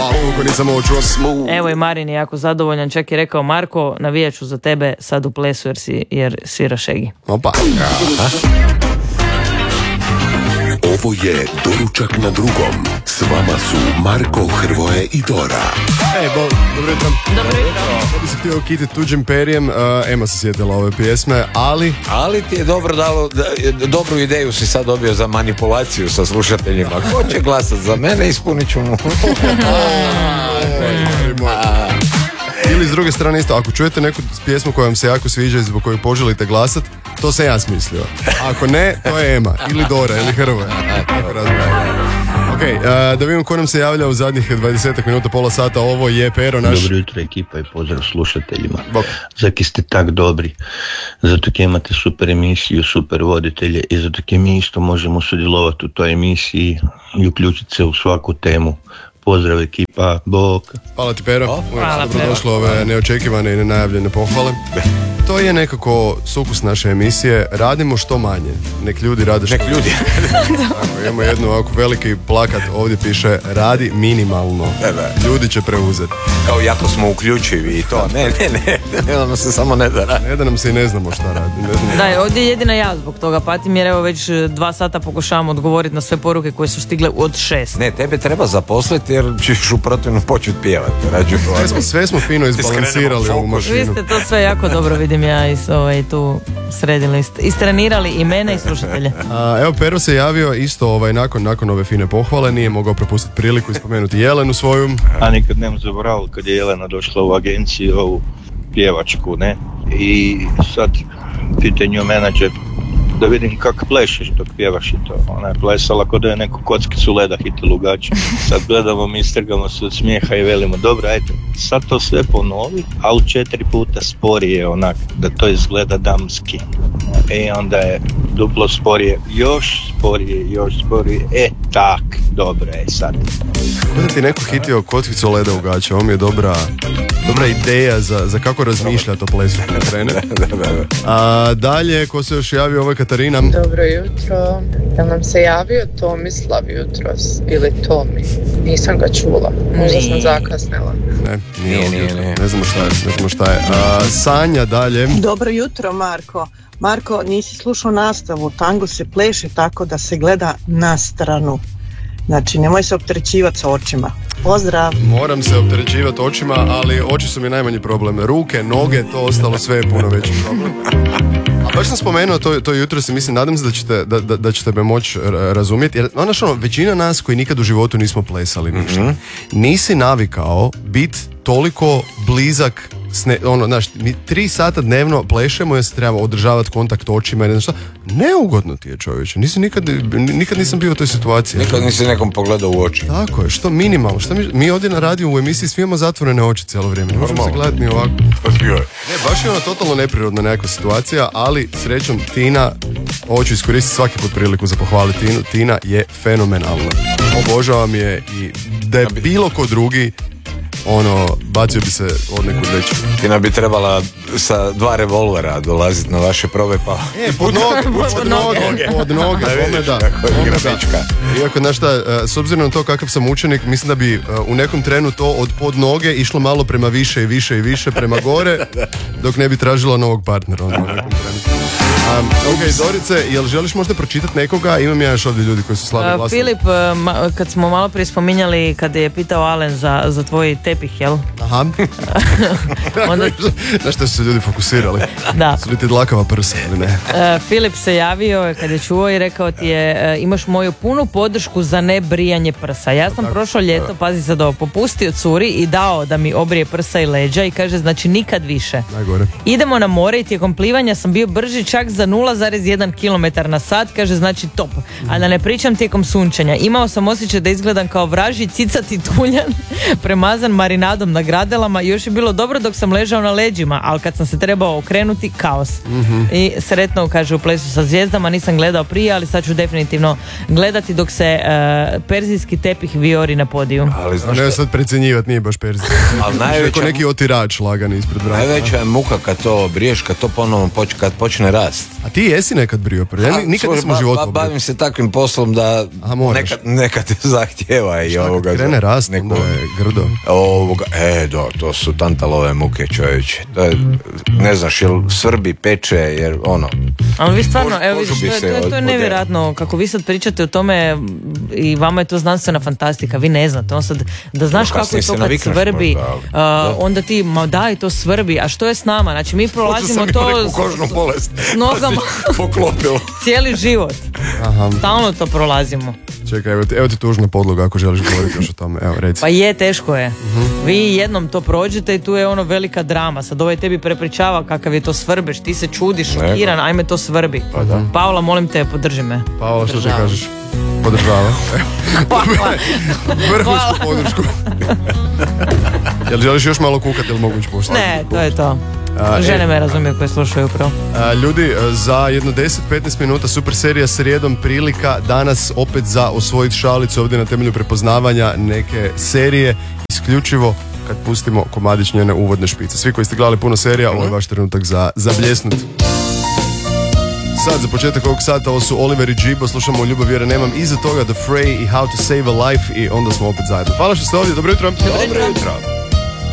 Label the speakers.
Speaker 1: Koliko nisam ovo čuo.
Speaker 2: Evo i Marin je jako zadovoljan, čak je rekao Marko, navijat ću za tebe sad u plesu jer svira Šegi.
Speaker 1: Opa.
Speaker 3: Ovo je Doručak na drugom. S vama su Marko, Hrvoje i Dora.
Speaker 1: Dobro jutro. Ja bi se htio kititi tuđim perijem. Ema se sjetila ove pjesme, ali
Speaker 4: ti je dobro dalo, dobru ideju si sad dobio za manipulaciju sa slušateljima. Ko će glasat za mene, ispunit ću mu.
Speaker 1: Ili s druge strane isto, ako čujete neku pjesmu koja vam se jako sviđa i zbog koju poželite glasat, to sam ja smislio. Ako ne, to je Ema, ili Dora, ili Hrvoje. Ok, da vidimo ko nam se javlja u zadnjih 20 minuta, pola sata. Ovo je Pero naš.
Speaker 5: Dobro jutro ekipa i pozdrav slušateljima. Zaki ste tak dobri, zato ki imate super emisiju, super voditelje i zato ki mi isto možemo sudjelovati u toj emisiji i uključiti se u svaku temu. Pozdrav ekipa, bok.
Speaker 1: Hvala ti Pero, dobrodošlo ove neočekivane i nenajavljene pohvale. To je nekako sukus naše emisije, radimo što manje, nek ljudi rade što manje. Tako, imamo jednu ovako veliki plakat, ovdje piše radi minimalno, ljudi će preuzeti.
Speaker 4: Kao jako smo uključivi i to, ne da nam se samo ne da radi.
Speaker 1: Ne da nam se i ne znamo šta radi.
Speaker 2: Da, ovdje je jedina ja zbog toga patim jer evo već 2 sata pokušavam odgovoriti na sve poruke koje su stigle od 6.
Speaker 4: Ne, tebe treba zaposliti jer ćeš u protivnom početi pjevati.
Speaker 1: Sve smo fino izbalansirali ovu mašinu.
Speaker 2: Vi ste to sve jako dobro, vidim ja, tu sredili, istrenirali i mene i slušatelje.
Speaker 1: Evo Pero se javio isto nakon ove fine pohvale, nije mogao propustiti priliku i spomenuti Jelenu svoju.
Speaker 5: A nikad nemam zaboravio kad je Jelena došla u agenciju, ovu pjevačku, ne? I sad pitanju menadžer da vidim kako plešeš dok pjevaš i to. Ona je plesala kod da je neku kockicu leda hiti lugača. Sad gledamo, mi istrgamo se od smijeha i velimo, dobro, ajde, sad to sve ponovi, ali 4 puta sporije onak, da to izgleda damski. Onda je duplo sporije, još sporije, tak, dobro je sad.
Speaker 1: Kako da ti neko hitio kockicu leda u gaće, ovo mi je dobra ideja za kako razmišljati o plesu kada krene. Dalje, ko se još javio, ovo je Katarina.
Speaker 6: Dobro jutro, jel nam se javio Tomislav jutros ili Tomi? Nisam ga čula, možda sam zakasnila.
Speaker 1: Ne, nije. Ne znamo šta je. Sanja dalje.
Speaker 7: Dobro jutro Marko, nisi slušao nastavu, tango se pleše tako da se gleda na stranu. Znači, nemoj se opterećivati sa očima. Pozdrav.
Speaker 1: Moram se opterećivati očima, ali oči su mi najmanji problem. Ruke, noge, to ostalo sve je puno veći problem. A baš sam spomenuo to jutro si, mislim, nadam se da ćete me moći razumjeti. Jer, većina nas koji nikad u životu nismo plesali ništa, nisi navikao biti toliko blizak. Mi 3 sata dnevno plešemo jer se treba održavati kontakt očima i ne znam šta. Neugodno ti je, čovječe. Nikad nisam bio u toj situaciji.
Speaker 4: Nikad nisi nekom pogledao u oči.
Speaker 1: Tako je, što minimalno. Mi ovdje na radiju u emisiji svi imamo zatvorene oči cijelo vrijeme. Ne možemo se gledati ni ovako. Baš je totalno neprirodna nekakva situacija, ali srećom Tina, ovo ću iskoristiti svaki put priliku za pohvaliti Tinu. Tina je fenomenalna. Obožavam je i da je bilo ko drugi, bacio bi se od nekud već.
Speaker 4: Tina bi trebala sa 2 revolvera dolaziti na vaše probe, pa...
Speaker 1: Pod noge, Iako, znaš šta, s obzirom na to kakav sam učenik, mislim da bi u nekom trenu to od pod noge išlo malo prema više i više prema gore, dok ne bi tražila novog partnera u nekom trenu. Dorice, jel želiš možda pročitati nekoga? Imam ja još ovdje ljudi koji su slabi glasni.
Speaker 2: Filip, kad smo malo prije spominjali, kad je pitao Alen za tvoj tepih, jel?
Speaker 1: Aha. Onda... Na što su se ljudi fokusirali?
Speaker 2: Da.
Speaker 1: Su li ti dlakava prsa ili ne?
Speaker 2: Filip se javio kad je čuo i rekao ti je, imaš moju punu podršku za nebrijanje prsa. Ja sam prošlo ljeto, pazi sad ovo, popustio curi i dao da mi obrije prsa i leđa i kaže, znači nikad više.
Speaker 1: Najgore.
Speaker 2: Idemo na more i tijekom plivanja sam bio brži čak za 0,1 km na sat, kaže, znači top. A da ne pričam tijekom sunčanja. Imao sam osjećaj da izgledam kao vražji cicati tuljan, premazan marinadom na gradelama. Još je bilo dobro dok sam ležao na leđima, ali kad sam se trebao okrenuti, kaos. I sretno, kaže, u plesu sa zvijezdama, nisam gledao prije, ali sad ću definitivno gledati dok se perzijski tepih viori na podiju.
Speaker 1: Ali znaš, ne sad precenjivati, nije baš perzijski. Ali najveća... neki otirač lagani ispred vrata.
Speaker 4: Najveća je muka kad to briješ, kad to ponovno kad počne rast.
Speaker 1: A ti jesi nekad brio prvi? Ja nikad nisam u životu obrio.
Speaker 4: Bavim se takvim poslom da nekad zahtjeva i ovoga.
Speaker 1: Kad krene rast, onda je grdo.
Speaker 4: To su tantalove muke, čovječe. Ne znaš, jel svrbi, peče, jer ono...
Speaker 2: Ali vi stvarno, evo vidiš, to je nevjerojatno, kako vi sad pričate o tome i vama je to znanstvena fantastika, vi ne znate, on sad, da znaš kako je to kad svrbi, onda ti, i to svrbi, a što je s nama, znači mi prolazimo to s nogama, cijeli život, stalno to prolazimo.
Speaker 1: Čekaj, evo ti tužna podloga ako želiš govoriti još o tome, evo reci.
Speaker 2: Pa je, teško je. Vi jednom to prođete i tu je ono velika drama, sad ovaj tebi prepričava kakav je to svrbeš, ti se čudiš, šokiran, ajme to svrbi. Paola, molim te, podrži me.
Speaker 1: Paola, što ti kažeš? Podržava. Vrhunsku podršku. Jel želiš još malo kukati ili mogući poštati?
Speaker 2: Ne, to je to. Žene me razumiju koje slušaju upravo.
Speaker 1: Ljudi, za jedno 10-15 minuta super serija Srijedom prilika danas opet za osvojiti šalicu ovdje na temelju prepoznavanja neke serije, isključivo kad pustimo komadić njene uvodne špice. Svi koji ste gledali puno serija, ovo je vaš trenutak za bljesnut. Sad za početak ovog sata ovo su Oliver i Džibo, slušamo Ljubav vjere nemam, iza toga The Fray i How to Save a Life i onda smo opet zajedno. Hvala što ste ovdje, dobro jutro.
Speaker 4: Dobro jutro.